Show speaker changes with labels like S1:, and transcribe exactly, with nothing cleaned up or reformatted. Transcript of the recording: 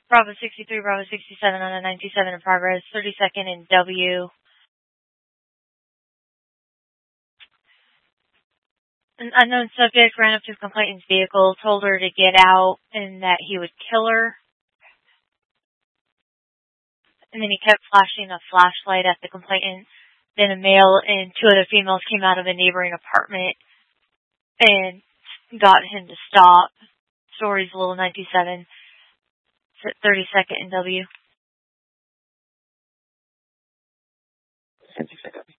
S1: Bravo sixty-three, Bravo sixty-seven on a ninety-seven in progress, thirty-second in W. An unknown subject ran up to the complainant's vehicle, told her to get out, and that he would kill her. And then he kept flashing a flashlight at the complainant. Then a male and two other females came out of a neighboring apartment and got him to stop. Stories Little ninety-seven, thirty-second in W.
S2: ninety seconds.